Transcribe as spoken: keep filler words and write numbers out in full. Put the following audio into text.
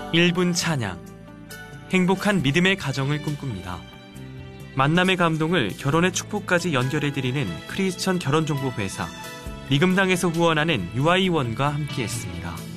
일 분 찬양. 행복한 믿음의 가정을 꿈꿉니다. 만남의 감동을 결혼의 축복까지 연결해드리는 크리스천 결혼정보회사 미금당에서 후원하는 유아이원과 함께했습니다.